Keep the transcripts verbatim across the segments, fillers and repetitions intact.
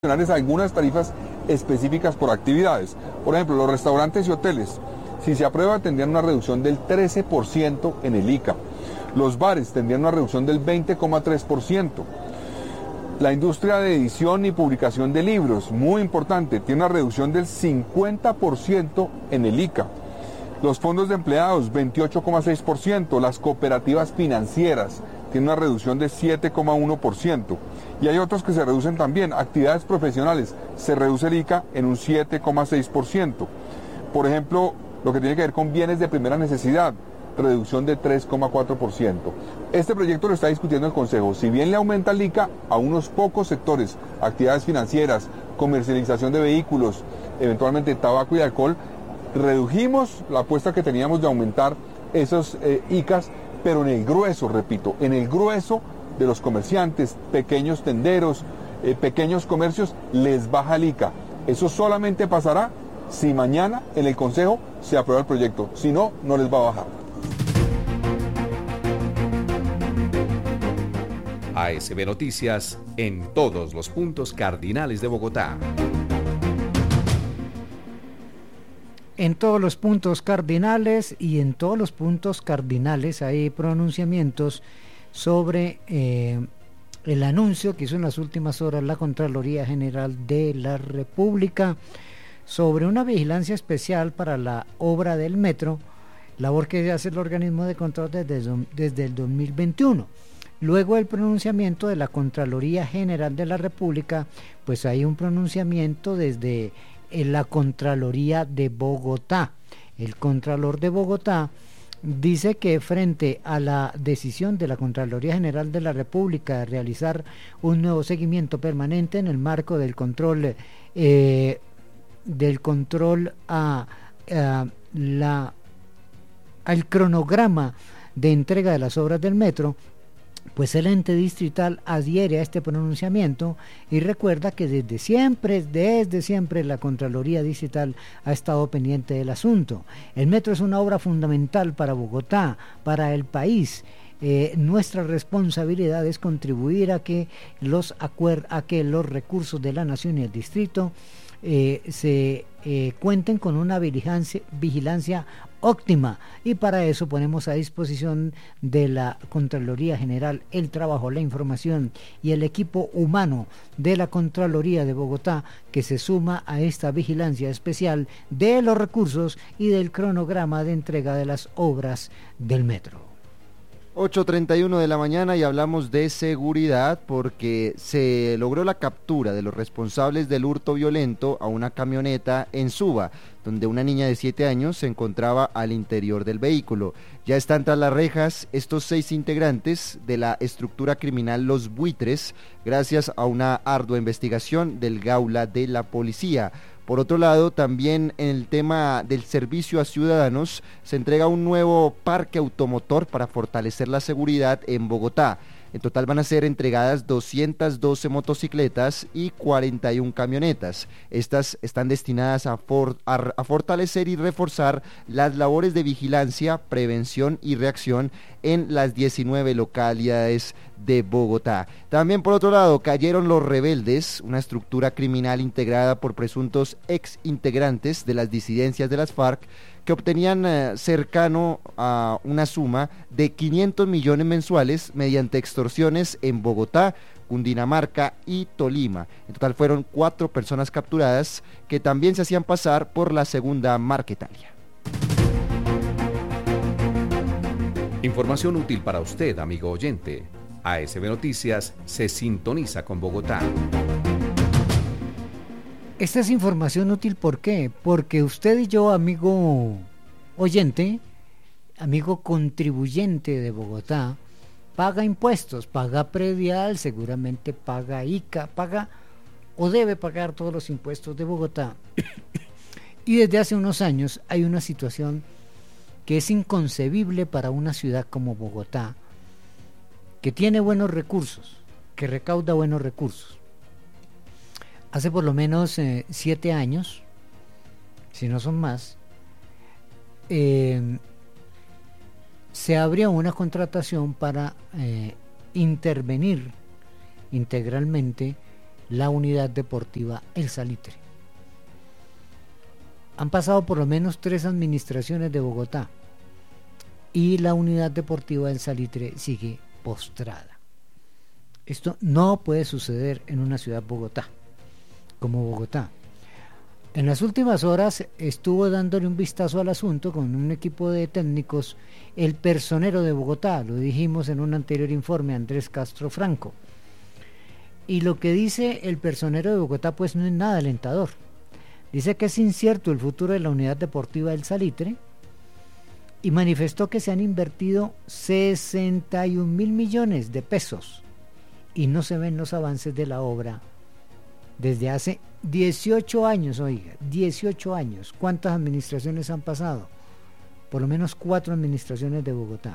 algunas tarifas específicas por actividades. Por ejemplo, los restaurantes y hoteles, si se aprueba, tendrían una reducción del trece por ciento en el I C A. Los bares tendrían una reducción del veinte coma tres por ciento. La industria de edición y publicación de libros, muy importante, tiene una reducción del cincuenta por ciento en el I C A. Los fondos de empleados, veintiocho coma seis por ciento. Las cooperativas financieras tienen una reducción de siete coma uno por ciento. Y hay otros que se reducen también. Actividades profesionales, se reduce el I C A en un siete coma seis por ciento. Por ejemplo, lo que tiene que ver con bienes de primera necesidad, reducción de tres coma cuatro por ciento. Este proyecto lo está discutiendo el Consejo. Si bien le aumenta el I C A a unos pocos sectores, actividades financieras, comercialización de vehículos, eventualmente tabaco y alcohol, redujimos la apuesta que teníamos de aumentar esos eh, I C As, pero en el grueso, repito, en el grueso de los comerciantes, pequeños tenderos, eh, pequeños comercios, les baja el I C A. Eso solamente pasará si mañana en el Consejo se aprueba el proyecto. Si no, no les va a bajar. A S B Noticias en todos los puntos cardinales de Bogotá. En todos los puntos cardinales y en todos los puntos cardinales hay pronunciamientos sobre eh, el anuncio que hizo en las últimas horas la Contraloría General de la República sobre una vigilancia especial para la obra del metro, labor que hace el organismo de control desde, desde el dos mil veintiuno. Luego del pronunciamiento de la Contraloría General de la República, pues hay un pronunciamiento desde en la Contraloría de Bogotá. El Contralor de Bogotá dice que frente a la decisión de la Contraloría General de la República de realizar un nuevo seguimiento permanente en el marco del control eh, del control a, a la al cronograma de entrega de las obras del metro, pues el ente distrital adhiere a este pronunciamiento y recuerda que desde siempre, desde siempre la Contraloría Distrital ha estado pendiente del asunto. El metro es una obra fundamental para Bogotá, para el país. Eh, nuestra responsabilidad es contribuir a que los acuer- a que los recursos de la nación y el distrito eh, se eh, cuenten con una vigilancia, vigilancia óptima, y para eso ponemos a disposición de la Contraloría General el trabajo, la información y el equipo humano de la Contraloría de Bogotá, que se suma a esta vigilancia especial de los recursos y del cronograma de entrega de las obras del metro. ocho treinta y uno de la mañana y hablamos de seguridad porque se logró la captura de los responsables del hurto violento a una camioneta en Suba, donde una niña de siete años se encontraba al interior del vehículo. Ya están tras las rejas estos seis integrantes de la estructura criminal Los Buitres, gracias a una ardua investigación del Gaula de la Policía. Por otro lado, también en el tema del servicio a ciudadanos, se entrega un nuevo parque automotor para fortalecer la seguridad en Bogotá. En total van a ser entregadas doscientas doce motocicletas y cuarenta y una camionetas. Estas están destinadas a, for, a, a fortalecer y reforzar las labores de vigilancia, prevención y reacción en las diecinueve localidades de Bogotá. También, por otro lado, cayeron los rebeldes, una estructura criminal integrada por presuntos ex integrantes de las disidencias de las FARC, que obtenían eh, cercano a una suma de quinientos millones mensuales mediante extorsiones en Bogotá, Cundinamarca y Tolima. En total fueron cuatro personas capturadas que también se hacían pasar por la segunda Marquetalia. Información útil para usted, amigo oyente. A S B Noticias se sintoniza con Bogotá. Esta es información útil, ¿por qué? Porque usted y yo, amigo oyente, amigo contribuyente de Bogotá, paga impuestos, paga predial, seguramente paga I C A, paga o debe pagar todos los impuestos de Bogotá. Y desde hace unos años hay una situación que es inconcebible para una ciudad como Bogotá, que tiene buenos recursos, que recauda buenos recursos. Hace por lo menos eh, siete años, si no son más, eh, se abrió una contratación para eh, intervenir integralmente la Unidad Deportiva El Salitre. Han pasado por lo menos tres administraciones de Bogotá y la Unidad Deportiva El Salitre sigue postrada. Esto no puede suceder en una ciudad Bogotá, como Bogotá. En las últimas horas estuvo dándole un vistazo al asunto con un equipo de técnicos el personero de Bogotá, lo dijimos en un anterior informe, Andrés Castro Franco. Y lo que dice el personero de Bogotá pues no es nada alentador. Dice que es incierto el futuro de la Unidad Deportiva del Salitre y manifestó que se han invertido sesenta y un mil millones de pesos y no se ven los avances de la obra desde hace dieciocho años, oiga, dieciocho años. ¿Cuántas administraciones han pasado? Por lo menos cuatro administraciones de Bogotá.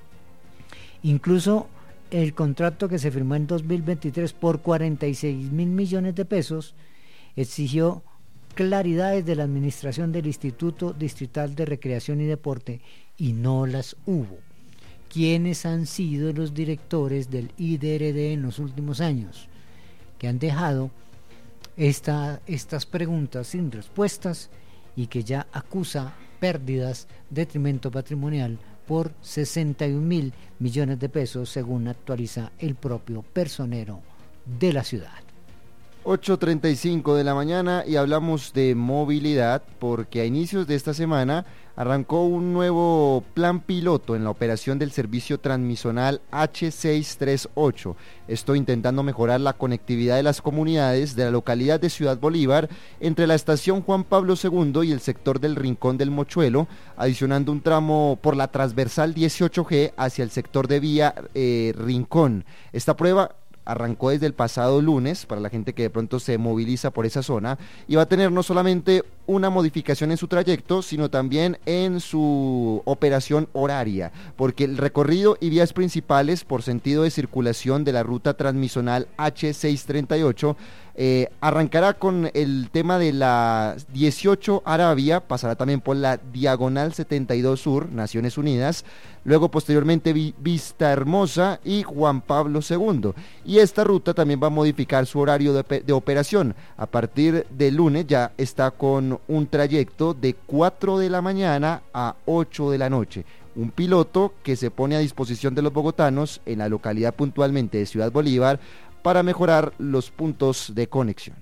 Incluso el contrato que se firmó en dos mil veintitrés por cuarenta y seis mil millones de pesos exigió claridades de la administración del Instituto Distrital de Recreación y Deporte y no las hubo. ¿Quiénes han sido los directores del I D R D en los últimos años? Que han dejado esta, estas preguntas sin respuestas y que ya acusa pérdidas, detrimento patrimonial por sesenta y un mil millones de pesos, según actualiza el propio personero de la ciudad. ocho treinta y cinco de la mañana y hablamos de movilidad porque a inicios de esta semana arrancó un nuevo plan piloto en la operación del servicio transmisional H seiscientos treinta y ocho. Esto intentando mejorar la conectividad de las comunidades de la localidad de Ciudad Bolívar entre la estación Juan Pablo segundo y el sector del Rincón del Mochuelo, adicionando un tramo por la transversal dieciocho G hacia el sector de vía eh, Rincón. Esta prueba arrancó desde el pasado lunes para la gente que de pronto se moviliza por esa zona y va a tener no solamente una modificación en su trayecto, sino también en su operación horaria, porque el recorrido y vías principales por sentido de circulación de la ruta transmisional H seiscientos treinta y ocho eh, arrancará con el tema de la dieciocho Arabia, pasará también por la Diagonal setenta y dos Sur, Naciones Unidas, luego posteriormente Vista Hermosa y Juan Pablo segundo, y esta ruta también va a modificar su horario de, de operación. A partir del lunes ya está con un trayecto de cuatro de la mañana a ocho de la noche, un piloto que se pone a disposición de los bogotanos en la localidad puntualmente de Ciudad Bolívar para mejorar los puntos de conexión.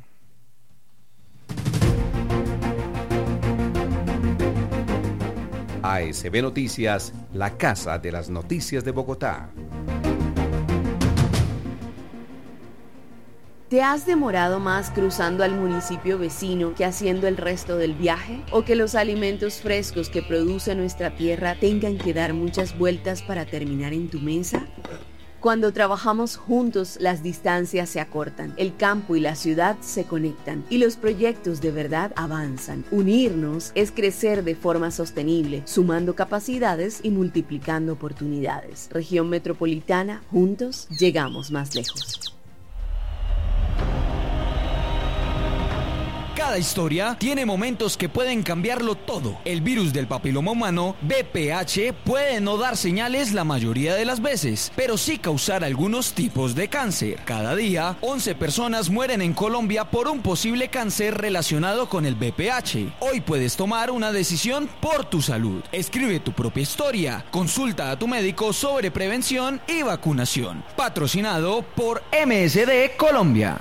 A S B Noticias, la casa de las noticias de Bogotá. ¿Te has demorado más cruzando al municipio vecino que haciendo el resto del viaje? ¿O que los alimentos frescos que produce nuestra tierra tengan que dar muchas vueltas para terminar en tu mesa? Cuando trabajamos juntos, las distancias se acortan, el campo y la ciudad se conectan y los proyectos de verdad avanzan. Unirnos es crecer de forma sostenible, sumando capacidades y multiplicando oportunidades. Región Metropolitana, juntos llegamos más lejos. Cada historia tiene momentos que pueden cambiarlo todo. El virus del papiloma humano, V P H, puede no dar señales la mayoría de las veces, pero sí causar algunos tipos de cáncer. Cada día, once personas mueren en Colombia por un posible cáncer relacionado con el V P H. Hoy puedes tomar una decisión por tu salud. Escribe tu propia historia. Consulta a tu médico sobre prevención y vacunación. Patrocinado por M S D Colombia.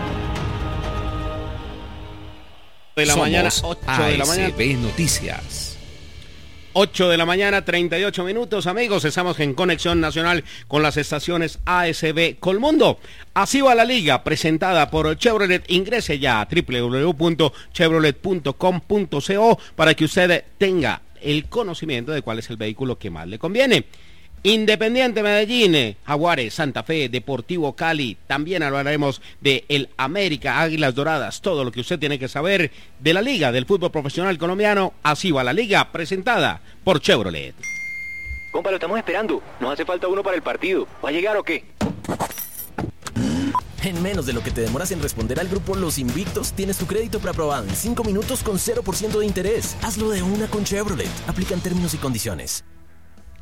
De la Somos mañana, ocho de la mañana. A S B Noticias. ocho de la mañana, treinta y ocho minutos, amigos. Estamos en conexión nacional con las estaciones A S B Colmundo. Así va la liga, presentada por Chevrolet. Ingrese ya a doble u doble u doble u punto chevrolet punto com punto co para que usted tenga el conocimiento de cuál es el vehículo que más le conviene. Independiente Medellín, Jaguares, Santa Fe, Deportivo Cali, también hablaremos de el América, Águilas Doradas, todo lo que usted tiene que saber de la Liga del Fútbol Profesional Colombiano. Así va la liga, presentada por Chevrolet. Compa, lo estamos esperando, nos hace falta uno para el partido, ¿va a llegar o qué? En menos de lo que te demoras en responder al grupo Los Invictos, tienes tu crédito preaprobado en cinco minutos con cero por ciento de interés. Hazlo de una con Chevrolet, aplican términos y condiciones.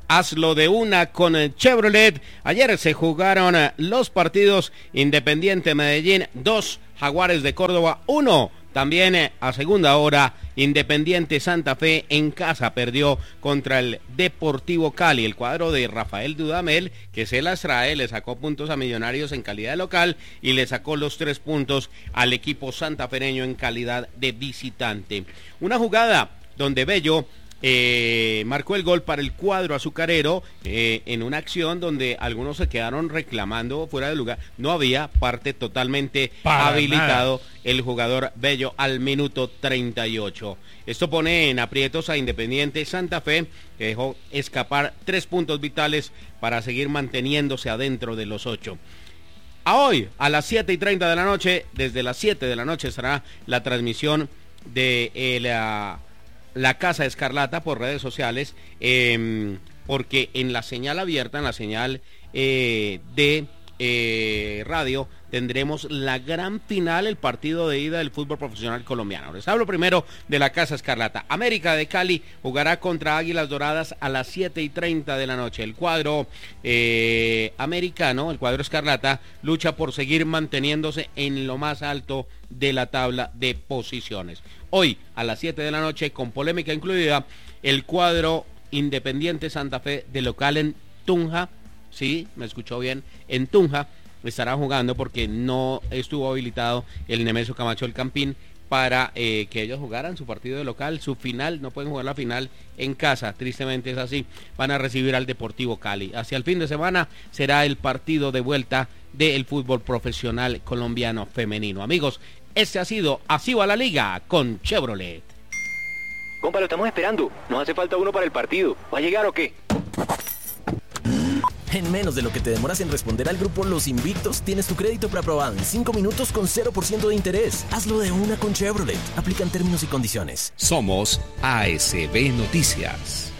Hazlo de una con Chevrolet. Ayer se jugaron los partidos Independiente Medellín dos, Jaguares de Córdoba uno. También a segunda hora, Independiente Santa Fe en casa perdió contra el Deportivo Cali. El cuadro de Rafael Dudamel, que se las trae, le sacó puntos a Millonarios en calidad de local y le sacó los tres puntos al equipo santafereño en calidad de visitante. Una jugada donde Bello Eh, marcó el gol para el cuadro azucarero eh, en una acción donde algunos se quedaron reclamando fuera de lugar. No había parte totalmente para habilitado nada. El jugador Bello al minuto treinta y ocho. Esto pone en aprietos a Independiente Santa Fe, que dejó escapar tres puntos vitales para seguir manteniéndose adentro de los ocho. A hoy, a las siete y treinta de la noche, desde las siete de la noche estará la transmisión de eh, la... La Casa Escarlata por redes sociales, eh, porque en la señal abierta, en la señal eh, de eh, radio, tendremos la gran final, el partido de ida del fútbol profesional colombiano. Les hablo primero de la Casa Escarlata. América de Cali jugará contra Águilas Doradas a las siete y treinta de la noche. El cuadro eh, americano, el cuadro Escarlata, lucha por seguir manteniéndose en lo más alto de la tabla de posiciones. Hoy, a las siete de la noche, con polémica incluida, el cuadro Independiente Santa Fe de local en Tunja, sí, me escuchó bien, en Tunja, estará jugando porque no estuvo habilitado el Nemesio Camacho del Campín para eh, que ellos jugaran su partido de local, su final. No pueden jugar la final en casa, tristemente es así. Van a recibir al Deportivo Cali. Hacia el fin de semana será el partido de vuelta del fútbol profesional colombiano femenino. Amigos, este ha sido Así va la Liga con Chevrolet. Compa, lo estamos esperando. Nos hace falta uno para el partido. ¿Va a llegar o qué? En menos de lo que te demoras en responder al grupo Los Invictos, tienes tu crédito preaprobado en cinco minutos con cero por ciento de interés. Hazlo de una con Chevrolet. Aplican términos y condiciones. Somos A S B Noticias.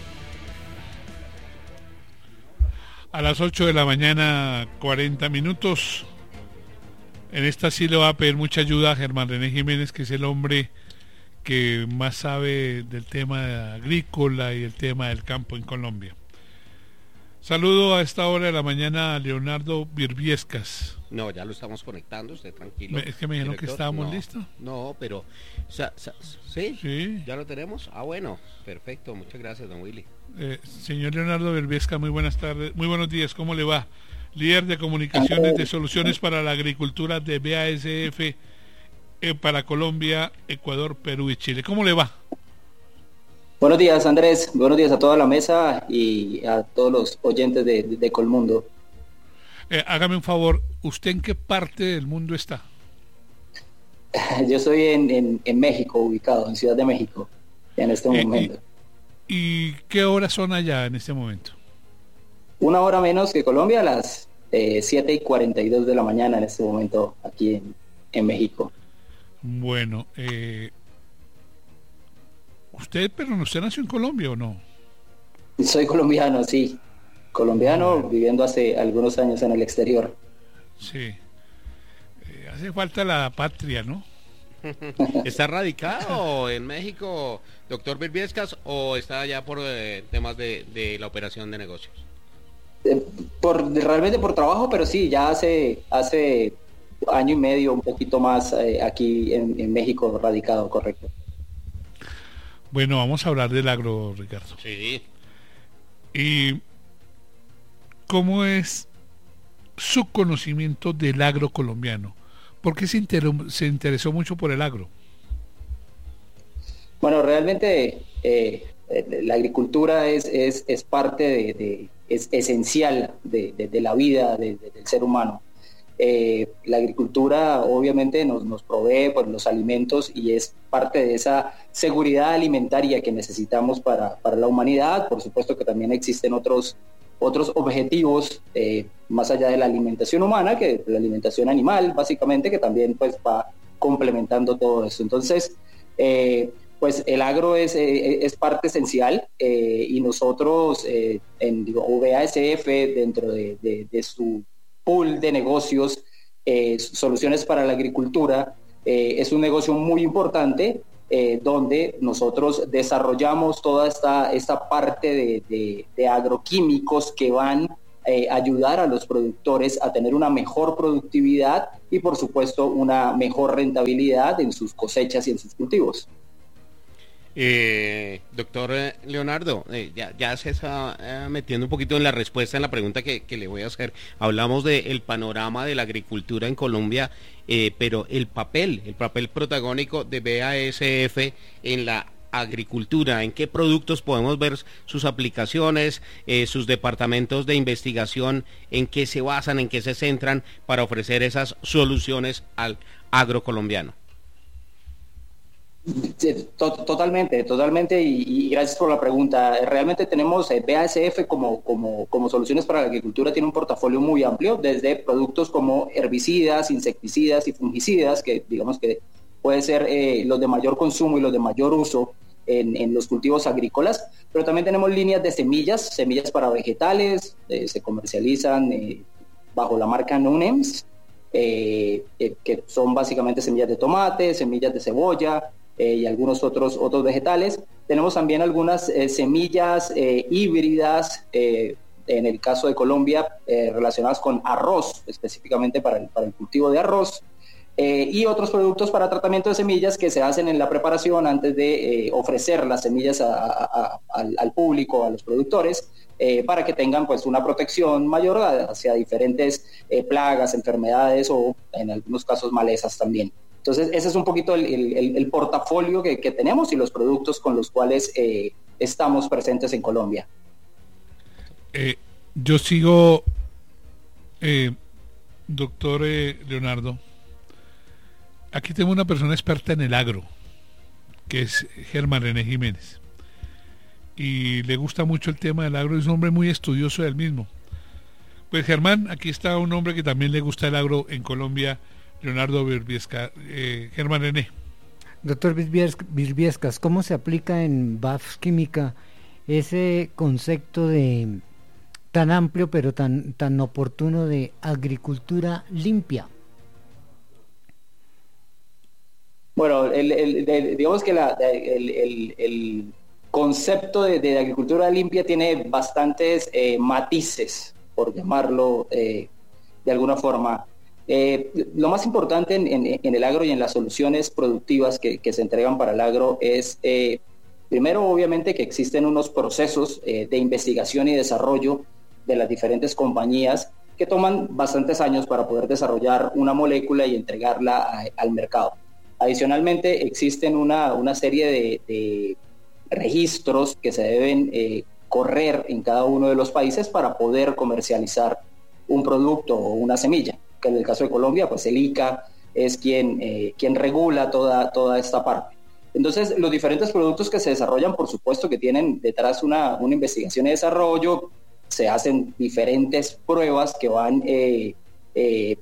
A las ocho de la mañana, cuarenta minutos. En esta sí le va a pedir mucha ayuda a Germán René Jiménez, que es el hombre que más sabe del tema agrícola y el tema del campo en Colombia. Saludo a esta hora de la mañana a Leonardo Virviescas. No, ya lo estamos conectando, usted tranquilo. Me, es que me dijeron Director, que estábamos no, listos. No, pero, sa, sa, ¿sí? Sí. ¿Ya lo tenemos? Ah, bueno, perfecto, muchas gracias, don Willy. Eh, señor Leonardo Virviescas, muy buenas tardes, muy buenos días, ¿cómo le va? Líder de comunicaciones de soluciones para la agricultura de B A S F eh, para Colombia, Ecuador, Perú y Chile. ¿Cómo le va? Buenos días, Andrés. Buenos días a toda la mesa y a todos los oyentes de, de, de Colmundo. Eh, hágame un favor, ¿usted en qué parte del mundo está? Yo estoy en, en, en México, ubicado, en Ciudad de México, en este Eh, momento. y, ¿Y qué horas son allá en este momento? Una hora menos que Colombia, a las eh, siete y cuarenta y dos de la mañana en este momento, aquí en, en México. Bueno, eh, ¿usted, pero usted nació en Colombia o no? Soy colombiano, sí. Colombiano, viviendo hace algunos años en el exterior. Sí. Eh, hace falta la patria, ¿no? ¿Está radicado en México, doctor Virviescas, o está allá por eh, temas de, de la operación de negocios? Eh, por realmente por trabajo, pero sí, ya hace hace año y medio, un poquito más, eh, aquí en, en México radicado, correcto. Bueno, vamos a hablar del agro, Ricardo. Sí. ¿Y cómo es su conocimiento del agro colombiano? ¿Por qué se, inter- se interesó mucho por el agro? Bueno, realmente eh, la agricultura es, es, es parte de, de es esencial de, de, de la vida de, de, del ser humano. Eh, la agricultura obviamente nos, nos provee pues, los alimentos y es parte de esa seguridad alimentaria que necesitamos para, para la humanidad. Por supuesto que también existen otros, otros objetivos eh, más allá de la alimentación humana, que la alimentación animal básicamente, que también pues, va complementando todo eso. Entonces, eh, pues el agro es, eh, es parte esencial eh, y nosotros eh, en digo, B A S F dentro de, de, de su pool de negocios, eh, soluciones para la agricultura, eh, es un negocio muy importante eh, donde nosotros desarrollamos toda esta, esta parte de, de, de agroquímicos que van Eh, ayudar a los productores a tener una mejor productividad y por supuesto una mejor rentabilidad en sus cosechas y en sus cultivos. Eh, doctor Leonardo, eh, ya, ya se está eh, metiendo un poquito en la respuesta en la pregunta que, que le voy a hacer. Hablamos del panorama de la agricultura en Colombia, eh, pero el papel, el papel protagónico de B A S F en la agricultura, ¿en qué productos podemos ver sus aplicaciones, eh, sus departamentos de investigación, en qué se basan, en qué se centran para ofrecer esas soluciones al agro colombiano? Sí, to totalmente, totalmente y, y gracias por la pregunta. Realmente tenemos eh, B A S F como, como, como soluciones para la agricultura, tiene un portafolio muy amplio, desde productos como herbicidas, insecticidas y fungicidas, que digamos que puede ser eh, los de mayor consumo y los de mayor uso en, en los cultivos agrícolas, pero también tenemos líneas de semillas, semillas para vegetales, eh, se comercializan eh, bajo la marca Nunems, eh, eh, que son básicamente semillas de tomate, semillas de cebolla eh, y algunos otros, otros vegetales. Tenemos también algunas eh, semillas eh, híbridas, eh, en el caso de Colombia, eh, relacionadas con arroz, específicamente para el, para el cultivo de arroz. Eh, y otros productos para tratamiento de semillas que se hacen en la preparación antes de eh, ofrecer las semillas a, a, a, al, al público, a los productores, eh, para que tengan pues una protección mayor hacia diferentes eh, plagas, enfermedades o en algunos casos malezas también. Entonces ese es un poquito el, el, el portafolio que, que tenemos y los productos con los cuales eh, estamos presentes en Colombia. Eh, yo sigo, eh, doctor eh, Leonardo. Aquí tengo una persona experta en el agro, que es Germán René Jiménez, y le gusta mucho el tema del agro, es un hombre muy estudioso del mismo. Pues Germán, aquí está un hombre que también le gusta el agro en Colombia, Leonardo Virbiesca. Eh, Germán René. Doctor Virbiescas, ¿cómo se aplica en B A S Química ese concepto de tan amplio pero tan, tan oportuno de agricultura limpia? Bueno, el, el, de, digamos que la, el, el, el concepto de, de agricultura limpia tiene bastantes eh, matices, por llamarlo eh, de alguna forma. Eh, lo más importante en, en, en el agro y en las soluciones productivas que, que se entregan para el agro es, eh, primero, obviamente, que existen unos procesos eh, de investigación y desarrollo de las diferentes compañías que toman bastantes años para poder desarrollar una molécula y entregarla a, al mercado. Adicionalmente, existen una, una serie de, de registros que se deben eh, correr en cada uno de los países para poder comercializar un producto o una semilla, que en el caso de Colombia, pues el I C A es quien, eh, quien regula toda, toda esta parte. Entonces, los diferentes productos que se desarrollan, por supuesto que tienen detrás una, una investigación y desarrollo, se hacen diferentes pruebas que van eh, eh,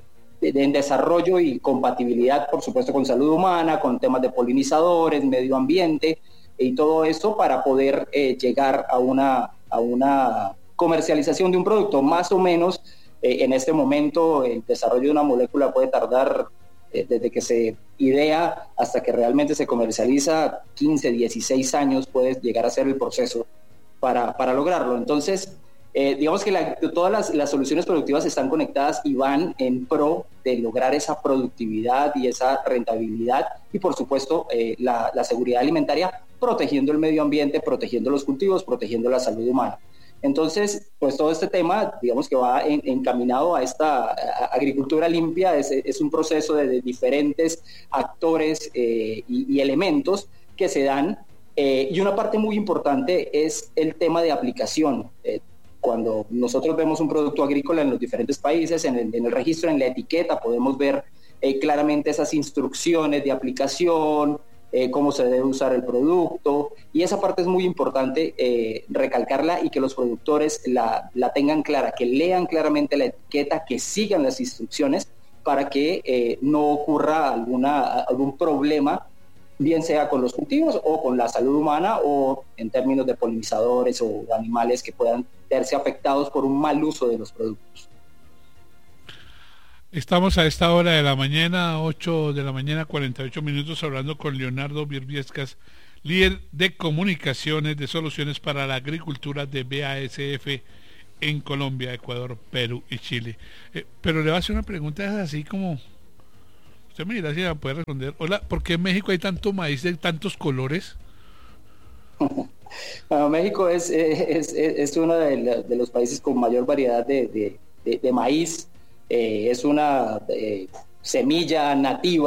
en desarrollo y compatibilidad, por supuesto, con salud humana, con temas de polinizadores, medio ambiente y todo eso para poder eh, llegar a una, a una comercialización de un producto. Más o menos, eh, en este momento, el desarrollo de una molécula puede tardar eh, desde que se idea hasta que realmente se comercializa, quince, dieciséis años puede llegar a ser el proceso para, para lograrlo. Entonces, Eh, digamos que la, todas las, las soluciones productivas están conectadas y van en pro de lograr esa productividad y esa rentabilidad y por supuesto eh, la, la seguridad alimentaria, protegiendo el medio ambiente, protegiendo los cultivos, protegiendo la salud humana. Entonces, pues todo este tema, digamos que va en, encaminado a esta a agricultura limpia, es, es un proceso de, de diferentes actores eh, y, y elementos que se dan eh, y una parte muy importante es el tema de aplicación. Eh, Cuando nosotros vemos un producto agrícola en los diferentes países, en el, en el registro, en la etiqueta, podemos ver eh, claramente esas instrucciones de aplicación, eh, cómo se debe usar el producto, y esa parte es muy importante eh, recalcarla y que los productores la, la tengan clara, que lean claramente la etiqueta, que sigan las instrucciones para que eh, no ocurra alguna, algún problema, bien sea con los cultivos o con la salud humana o en términos de polinizadores o animales que puedan verse afectados por un mal uso de los productos. Estamos a esta hora de la mañana, ocho de la mañana, cuarenta y ocho minutos, hablando con Leonardo Birbiescas, líder de comunicaciones de soluciones para la agricultura de B A S F en Colombia, Ecuador, Perú y Chile. Eh, pero le voy a hacer una pregunta así como, usted me dirá si me puede responder. Hola, ¿por qué en México hay tanto maíz de tantos colores? Bueno, México es, es, es, es uno de, la, de los países con mayor variedad de, de, de, de maíz. Eh, es una eh, semilla nativa